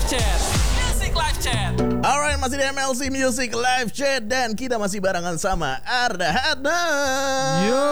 Chat. Music Live Chat. Alright, masih di MLC Music Live Chat dan kita masih barengan sama Arda Hadna. Yo.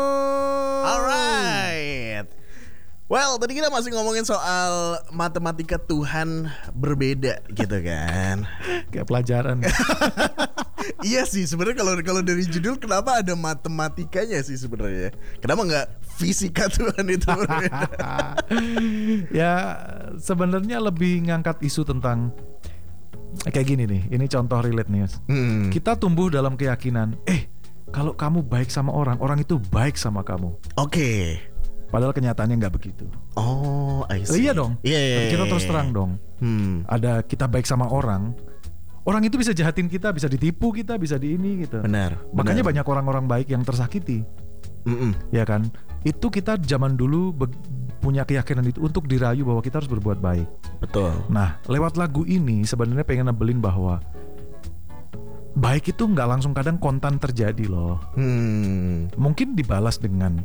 Alright. Well, tadi kita masih ngomongin soal matematika Tuhan berbeda gitu kan. Kayak pelajaran. Iya sih, sebenarnya kalau dari judul kenapa ada matematikanya sih sebenarnya? Kenapa nggak fisika Tuhan itu berbeda? Ya sebenarnya lebih ngangkat isu tentang kayak gini nih. Ini contoh relate nih. Kita tumbuh dalam keyakinan, kalau kamu baik sama orang, orang itu baik sama kamu. Oke. Padahal kenyataannya nggak begitu. Oh, I see. Iya dong. Iya. Kita terus terang dong. Ada kita baik sama orang itu bisa jahatin kita, bisa ditipu kita, bisa di ini gitu. Benar. Makanya banyak orang-orang baik yang tersakiti. Ya kan? Itu kita zaman dulu punya keyakinan itu untuk dirayu bahwa kita harus berbuat baik. Betul. Nah, lewat lagu ini sebenarnya pengen nebelin bahwa baik itu nggak langsung kadang kontan terjadi loh. Mungkin dibalas dengan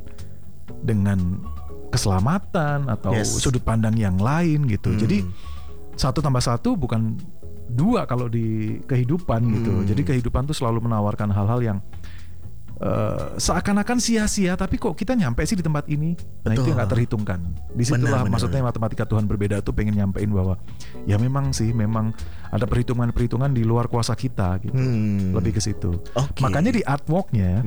keselamatan atau sudut pandang yang lain gitu. Jadi 1 tambah 1 bukan 2 kalau di kehidupan gitu. Jadi kehidupan tuh selalu menawarkan hal-hal yang seakan-akan sia-sia, tapi kok kita nyampe sih di tempat ini. Nah, itu yang gak terhitungkan. Disitulah maksudnya matematika Tuhan berbeda tuh pengen nyampein bahwa ya memang ada perhitungan-perhitungan di luar kuasa kita gitu. Lebih ke situ. Makanya di artworknya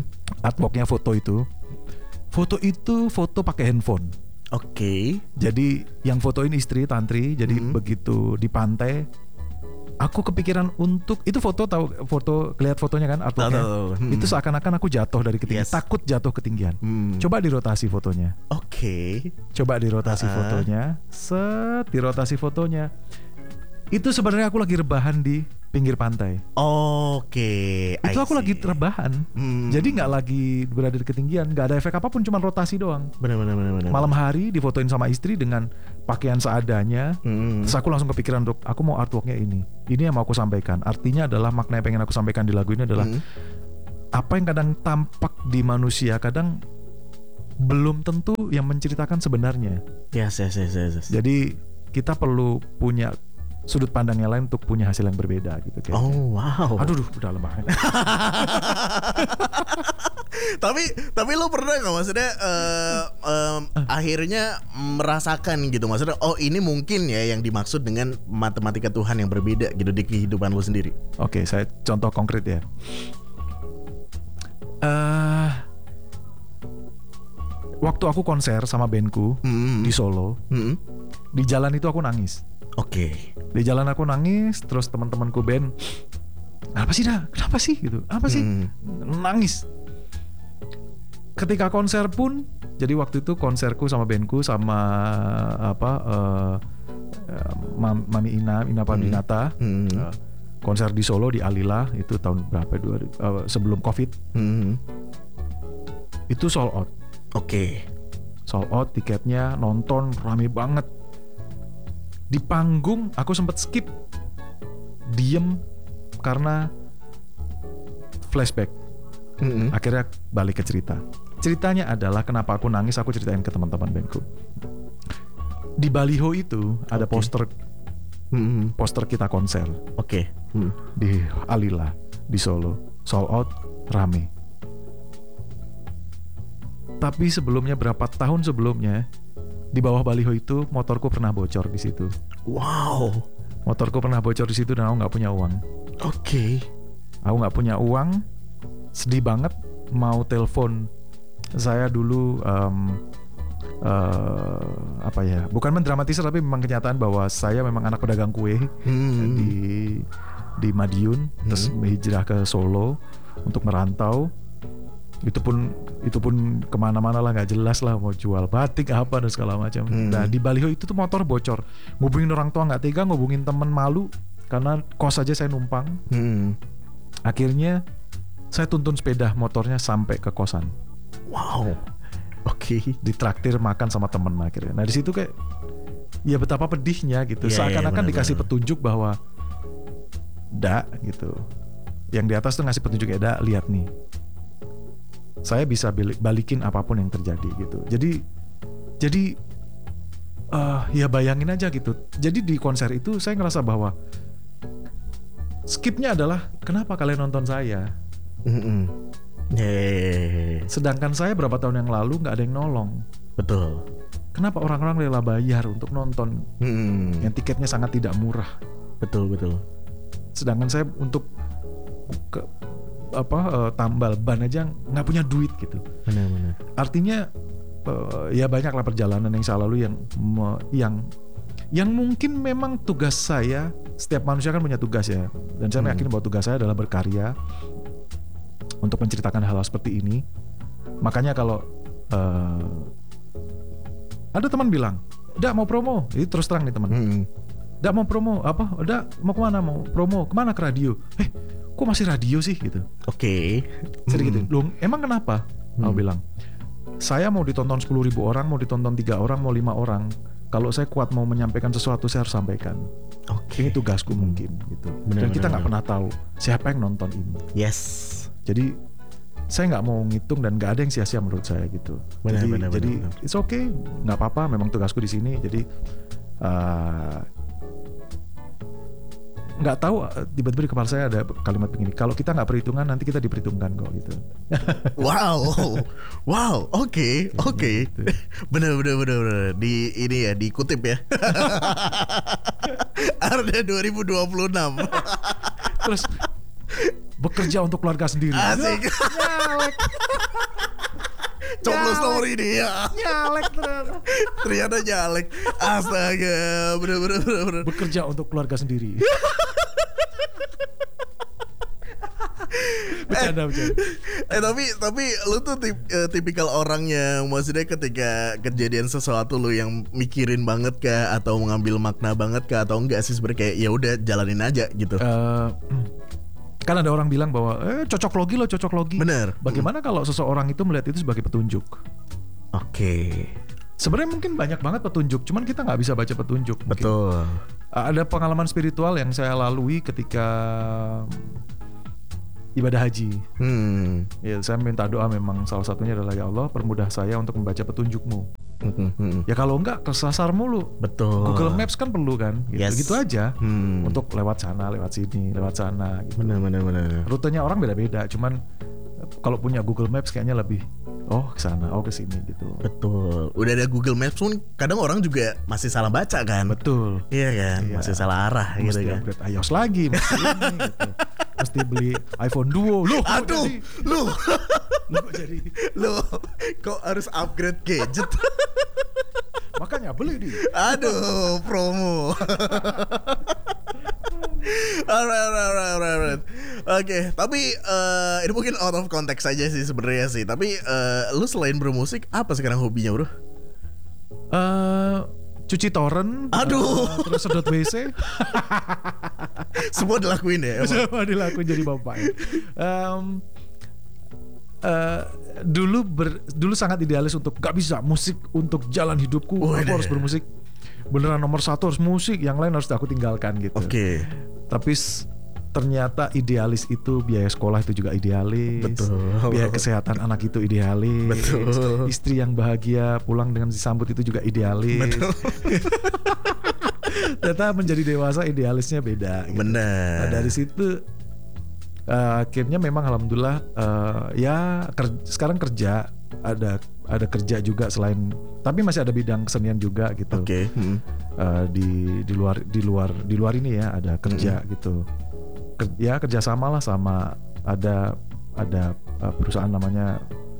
foto itu foto pakai handphone. Oke. Jadi yang fotoin istri Tantri. Jadi begitu di pantai, aku kepikiran untuk itu foto lihat fotonya kan artworknya. Itu seakan-akan aku jatuh dari ketinggian, takut jatuh ketinggian. Coba dirotasi fotonya. Oke. Coba dirotasi fotonya. Dirotasi fotonya. Itu sebenarnya aku lagi rebahan di pinggir pantai. Oke. Itu aku lagi rebahan. Jadi nggak lagi berada di ketinggian, nggak ada efek apapun, cuma rotasi doang. Benar. Malam hari difotoin sama istri dengan pakaian seadanya. Terus aku langsung kepikiran untuk aku mau artworknya ini yang mau aku sampaikan. Artinya adalah makna yang pengen aku sampaikan di lagu ini adalah apa yang kadang tampak di manusia kadang belum tentu yang menceritakan sebenarnya. Yes. Jadi kita perlu punya sudut pandang yang lain untuk punya hasil yang berbeda gitu kan. Oh wow. Aduh udah lemah. Tapi lo pernah nggak maksudnya akhirnya merasakan gitu, maksudnya ini mungkin ya yang dimaksud dengan matematika Tuhan yang berbeda gitu di kehidupan lo sendiri. Oke, saya contoh konkret ya. Waktu aku konser sama bandku di Solo, di jalan itu aku nangis. Oke. Di jalan aku nangis, terus teman-temanku band, kenapa sih gitu, apa sih, nangis. Ketika konser pun, jadi waktu itu konserku sama bandku sama Mami Ina Paminata, konser di Solo di Alila itu tahun berapa, sebelum COVID, itu sold out. Oke. Sold out tiketnya, nonton rame banget. Di panggung aku sempat skip, diem karena flashback. Akhirnya balik ke cerita. Ceritanya adalah kenapa aku nangis, aku ceritain ke teman-teman bandku. Di baliho itu ada poster kita konser. Oke. Di Alila di Solo, sold out, rame. Tapi sebelumnya, berapa tahun sebelumnya, di bawah baliho itu motorku pernah bocor di situ. Wow. Motorku pernah bocor di situ dan aku nggak punya uang. Oke. Aku nggak punya uang, sedih banget. Mau telepon saya dulu, bukan mendramatisir tapi memang kenyataan bahwa saya memang anak pedagang kue di Madiun, terus hijrah ke Solo untuk merantau. Itu pun kemana-mana lah, nggak jelas lah, mau jual batik apa dan segala macam. Nah di baliho itu tuh motor bocor, ngubungin orang tua nggak tega, ngubungin teman malu karena kos aja saya numpang. Akhirnya saya tuntun sepeda motornya sampai ke kosan. Wow. Oke. Ditraktir makan sama teman akhirnya. Nah di situ kayak ya betapa pedihnya gitu. Seakan-akan dikasih petunjuk bahwa gitu. Yang di atas tuh ngasih petunjuk, lihat nih, saya bisa balikin apapun yang terjadi gitu. Jadi Ya bayangin aja gitu. Jadi di konser itu saya ngerasa bahwa skipnya adalah kenapa kalian nonton saya? Sedangkan saya berapa tahun yang lalu nggak ada yang nolong. Betul. Kenapa orang-orang rela bayar untuk nonton yang tiketnya sangat tidak murah? Betul. Sedangkan saya untuk tambal ban aja nggak punya duit gitu. Benar. Artinya ya banyaklah perjalanan yang saya lalui yang mungkin memang tugas saya. Setiap manusia kan punya tugas ya, dan saya meyakini bahwa tugas saya adalah berkarya untuk menceritakan hal-hal seperti ini. Makanya kalau ada teman bilang, "Dak mau promo," itu terus terang nih teman. "Dak mau promo apa? Dak mau kemana? Mau promo kemana? Ke radio." Kok masih radio sih gitu? Oke. Sering gitu. Loh, emang kenapa? Aku bilang, saya mau ditonton 10.000 orang, mau ditonton 3 orang, mau 5 orang. Kalau saya kuat mau menyampaikan sesuatu, saya harus sampaikan. Ini tugasku mungkin gitu. Dan kita nggak pernah tahu siapa yang nonton ini. Yes. Jadi saya nggak mau ngitung dan nggak ada yang sia-sia menurut saya gitu. Jadi it's okay, nggak apa-apa. Memang tugasku di sini. Jadi nggak tahu tiba-tiba di kepala saya ada kalimat begini, kalau kita nggak perhitungan nanti kita diperhitungkan kok gitu. wow, oke. Gitu. Bener di ini ya dikutip ya. Arda 2026. Terus bekerja untuk keluarga sendiri. Asik. Coblos story nih ya. Nyalek Ternyata nyalek. Astaga, bener. Bekerja untuk keluarga sendiri. Bercanda. Tapi lu tuh tipikal orang yang maksudnya ketika kejadian sesuatu lu yang mikirin banget kah atau mengambil makna banget kah atau enggak sih sebenarnya kayak ya udah jalanin aja gitu. Kan ada orang bilang bahwa cocok logi. Bener. Bagaimana kalau seseorang itu melihat itu sebagai petunjuk? Oke. Sebenarnya mungkin banyak banget petunjuk, cuman kita nggak bisa baca petunjuk. Betul. Ada pengalaman spiritual yang saya lalui ketika ibadah haji. Ya, saya minta doa memang salah satunya adalah ya Allah permudah saya untuk membaca petunjukmu. Ya kalau enggak kesasar mulu. Betul. Google Maps kan perlu kan gitu, Yes. gitu aja. Untuk lewat sana, lewat sini, lewat sana gitu. Benar. Rutenya orang beda-beda, cuman kalau punya Google Maps kayaknya lebih ke sana, ke sini gitu. Betul. Udah ada Google Maps pun kadang orang juga masih salah baca kan. Betul. Iya kan, masih salah arah gitu Mesti kan. upgrade iOS lagi, mesti ini gitu. Mesti beli iPhone Duo. Loh, Aduh, lu kok jadi Loh, kok harus upgrade gadget? makanya beli di. Aduh, promo. Alright. Oke, tapi ini mungkin out of context aja sih sebenarnya sih. Tapi lu selain bermusik, apa sekarang hobinya, bro? Cuci torrent. Aduh. Terus sedot WC. Semua dilakuin ya? Emang? Semua dilakuin jadi bapak. Dulu sangat idealis untuk gak bisa musik untuk jalan hidupku. Aku harus bermusik. Beneran nomor 1 harus musik, yang lain harus aku tinggalkan gitu. Oke. Tapi ternyata idealis itu biaya sekolah itu juga idealis. Betul. Biaya kesehatan anak itu idealis. Betul. Istri yang bahagia pulang dengan disambut itu juga idealis. Betul. Ternyata menjadi dewasa idealisnya beda gitu. Benar. Nah, dari situ akhirnya memang alhamdulillah sekarang kerja ada kerja juga selain, tapi masih ada bidang kesenian juga gitu. Oke. Di luar ini ya ada kerja gitu. Kerjasama lah sama ada perusahaan namanya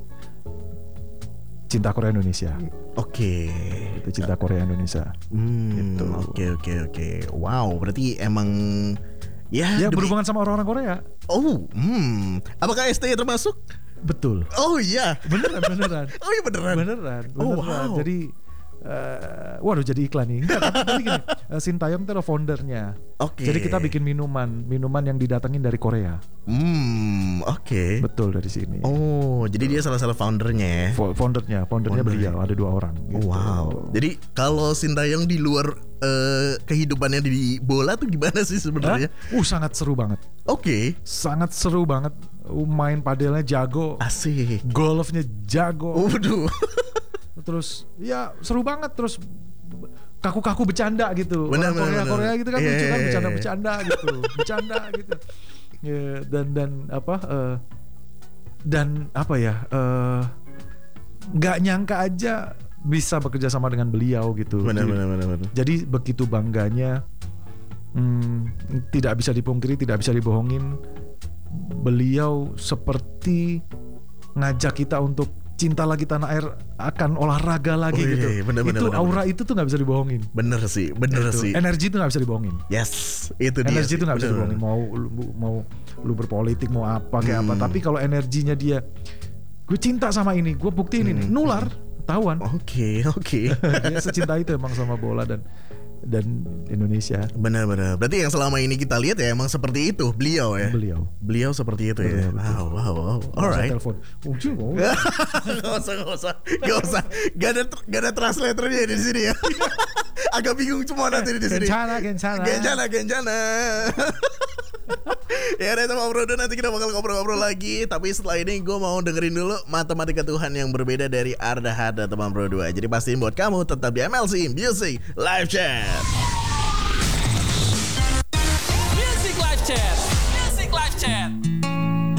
Cinta Korea Indonesia. Oke. Itu Cinta Korea Indonesia. Gitu. Oke. Wow, berarti emang ya berhubungan sama orang-orang Korea. Apakah ST termasuk? Betul. Oh iya. Beneran. Oh iya beneran. Oh wow. Jadi waduh jadi iklan nih. Enggak, tapi gini, Sintayong itu adalah foundernya. Oke. Jadi kita bikin minuman yang didatengin dari Korea. Oke. Betul dari sini. Oh, jadi dia salah foundernya ya? Foundernya beliau, ada 2 orang gitu. Wow. Jadi kalau Sintayong di luar kehidupannya di bola tuh gimana sih sebenarnya? Sangat seru banget. Oke. Sangat seru banget. Main padelnya jago. Asik. Golfnya jago. Waduh. Terus ya seru banget. Terus kaku-kaku bercanda gitu. Bener, Orang bener, Korea bener. gitu kan Iya, lucu kan iya, iya. bercanda gitu. Bercanda gitu. Ya, dan apa dan apa ya? Nggak nyangka aja bisa bekerja sama dengan beliau gitu. Benar. Jadi begitu bangganya, tidak bisa dipungkiri, tidak bisa dibohongin. Beliau seperti ngajak kita untuk cinta lagi tanah air, akan olahraga lagi Oh, iya, gitu. iya, benar, Itu benar. aura itu tuh nggak bisa dibohongin. Bener sih. Itu. Energi itu nggak bisa dibohongin. Yes, itu dia. Energi sih. itu nggak bisa Bener. dibohongin. Mau lu berpolitik mau apa kayak apa. Tapi kalau energinya dia, gue cinta sama ini, gue buktiin ini, nular, ketahuan. Oke. Dia secinta itu emang sama bola dan Indonesia. Benar. Berarti yang selama ini kita lihat ya emang seperti itu beliau ya. Beliau seperti itu ya. Betul. Wow. Nggak usah Alright. telepon. Gak usah. Gak ada translatornya di sini ya. Agak bingung semua nanti di sini. Kencana. Ya udah sama Bro nanti kita bakal ngobrol-ngobrol lagi. Tapi setelah ini gue mau dengerin dulu Matematika Tuhan yang berbeda dari Arda Hada teman Bro 2. Jadi pastiin buat kamu tetap di MLC Music Live Chat.